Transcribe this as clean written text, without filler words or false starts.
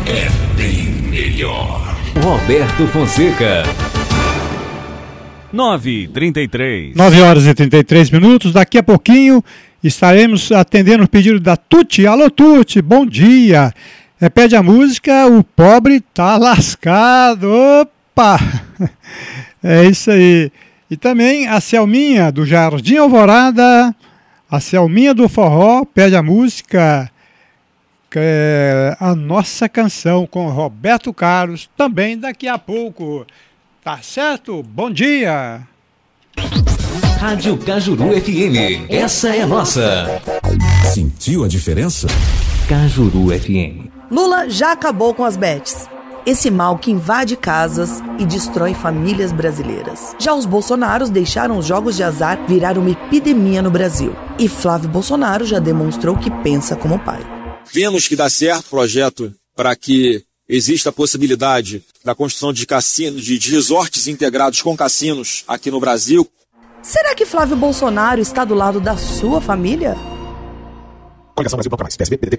é bem melhor. Roberto Fonseca. 9h33. 9h33. Daqui a pouquinho estaremos atendendo o pedido da Tuti. Alô, Tuti, bom dia. Pede a música O Pobre Tá Lascado. Opa! É isso aí. E também a Selminha do Jardim Alvorada, a Selminha do Forró, pede a música A Nossa Canção com Roberto Carlos, também daqui a pouco. Tá certo? Bom dia! Rádio Cajuru FM, essa é nossa. Sentiu a diferença? Cajuru FM. Lula já acabou com as bets. Esse mal que invade casas e destrói famílias brasileiras. Já os Bolsonaros deixaram os jogos de azar virar uma epidemia no Brasil. E Flávio Bolsonaro já demonstrou que pensa como pai. Vemos que dá certo o projeto para que exista a possibilidade da construção de cassinos, de resorts integrados com cassinos aqui no Brasil. Será que Flávio Bolsonaro está do lado da sua família? Coligação Brasil Bloco Mais, PSB, PDT,